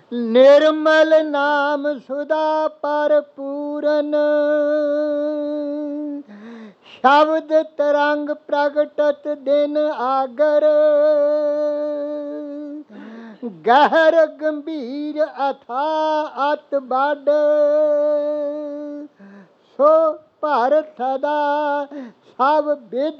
निर्मल नाम सुधा पर पूरन, शब्द तरंग प्रगटत दिन आगर, गहर गंभीर अथा अत बड़, सो भर सदा सब विद